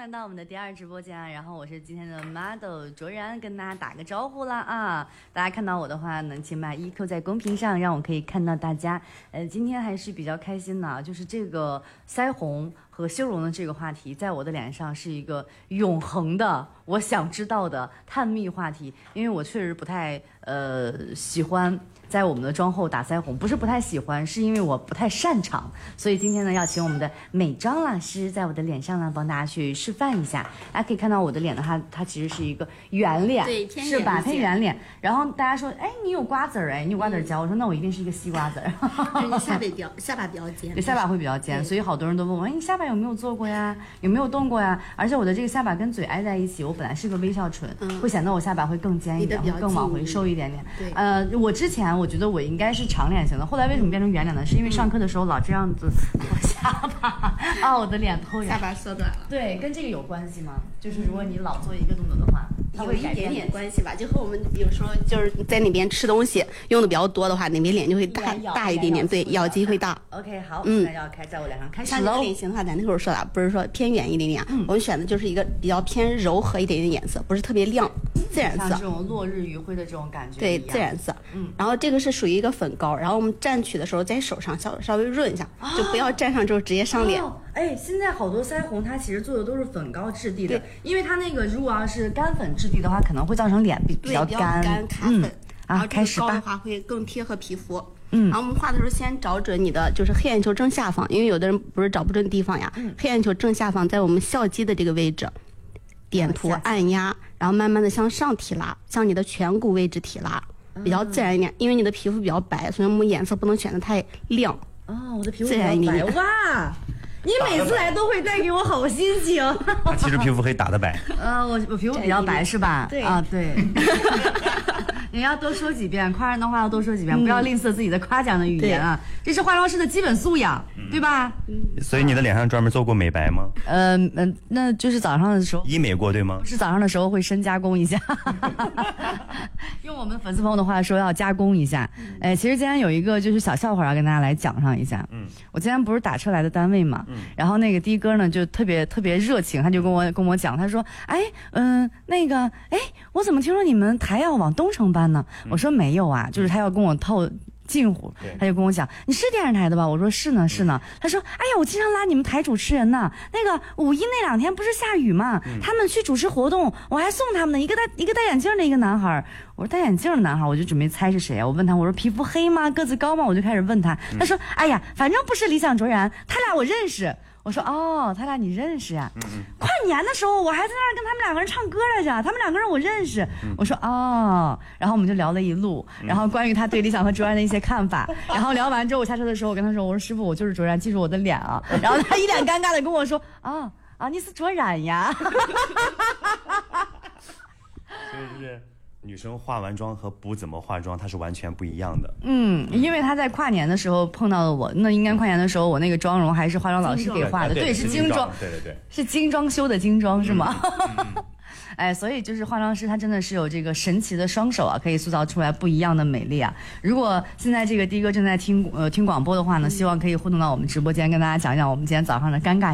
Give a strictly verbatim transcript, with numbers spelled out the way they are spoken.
迎到我们的第二直播间，然后我是今天的 model 卓然，跟大家打个招呼啦啊！大家看到我的话呢，请把 E Q 在公屏上，让我可以看到大家。呃，今天还是比较开心的，就是这个腮红和修容的这个话题，在我的脸上是一个永恒的，我想知道的探秘话题，因为我确实不太呃喜欢。在我们的妆后打腮红，不是不太喜欢，是因为我不太擅长，所以今天呢，要请我们的美妆老师在我的脸上呢，帮大家去示范一下。大家可以看到我的脸呢，它它其实是一个圆脸， 对， 是吧？偏圆脸。然后大家说，哎，你有瓜子儿，哎，你有瓜子儿胶。我说，那我一定是一个西瓜子儿。 你下巴比较下巴比较尖， 对，下巴会比较尖，所以好多人都问我，哎，你下巴有没有做过呀？有没有动过呀？而且我的这个下巴跟嘴挨在一起，我本来是个微笑唇，嗯、会显得我下巴会更尖一点，会更往回收一点点。 对， 呃，我之前我觉得我应该是长脸型的，后来为什么变成圆脸呢？是因为上课的时候老这样子我下巴啊，我的脸偷下巴缩短了。 对，跟这个有关系吗？就是如果你老做一个动作的话，它会有一点点关系吧，就和我们有时候就是在那边吃东西用的比较多的话，那边脸就会大大一点点，对，咬肌会大。 OK， 好，现在要开在我脸上开始喽。 像脸型的话，咱那会儿说的不是说偏圆一点点，我们选的就是一个比较偏柔和一点点颜色，不是特别亮，自然色。 像这种落日余晖的这种感觉。 对，自然色。嗯，然后这个是属于一个粉膏，然后我们蘸取的时候在手上稍稍微润一下，就不要蘸上之后直接上脸。 哎，现在好多腮红它其实做的都是粉膏质地的，因为它那个如果要是干粉质地的话，可能会造成脸比比较干、 干卡粉。 嗯、啊，开始吧。 膏的话会更贴合皮肤。嗯，然后我们画的时候先找准你的就是黑眼球正下方，因为有的人不是找不准地方呀。嗯、黑眼球正下方在我们笑肌的这个位置，点涂按压，然后慢慢的向上提拉，向你的颧骨位置提拉，比较自然一点。因为你的皮肤比较白，所以我们颜色不能选的太亮。 哦，我的皮肤比较白哇！你每次来都会带给我好心情。 其实皮肤可以打得白。 呃，我我皮肤比较白是吧？ 对啊，对。你要多说几遍，夸人的话要多说几遍，嗯、不要吝啬自己的夸奖的语言啊！这是化妆师的基本素养，嗯、对吧？ 嗯。所以你的脸上专门做过美白吗？ 呃嗯、呃，那就是早上的时候医美过对吗？ 是早上的时候会深加工一下。用我们粉丝朋友的话说，要加工一下。哎，其实今天有一个就是小笑话要跟大家来讲上一下。嗯。我今天不是打车来的单位嘛，嗯、然后那个的哥呢就特别特别热情，他就跟我跟我讲，他说，哎，嗯、呃，那个，哎，我怎么听说你们台要往东城搬呢？我说没有啊，就是他要跟我透近乎，他就跟我讲，你是电视台的吧？我说是呢是呢。他说，哎呀，我经常拉你们台主持人呢。那个五一那两天不是下雨嘛，嗯、他们去主持活动，我还送他们呢，一个戴一个戴眼镜的一个男孩。我说戴眼镜的男孩，我就准备猜是谁啊？我问他，我说皮肤黑吗？个子高吗？我就开始问他，他说，哎呀，反正不是理想卓然，他俩我认识。我说哦，他俩你认识呀？嗯嗯。跨年的时候我还在那儿跟他们两个人唱歌来着，他们两个人我认识。嗯、我说哦，然后我们就聊了一路，然后关于他对理想和卓然的一些看法。然后聊完之后，我下车的时候我跟他说，我说师傅，我就是卓然，记住我的脸啊。然后他一脸尴尬的跟我说，啊啊，你是卓然呀。 就是女生化完妆和不怎么化妆，它是完全不一样的。 嗯，因为她在跨年的时候碰到了我，那应该跨年的时候我那个妆容还是化妆老师给画的， 对, 对，是精妆， 对对对， 是精装修的精装是吗？嗯嗯、哎，所以就是化妆师他真的是有这个神奇的双手啊，可以塑造出来不一样的美丽啊。如果现在这个的哥正在听呃听广播的话呢，希望可以互动到我们直播间，跟大家讲讲我们今天早上的尴尬。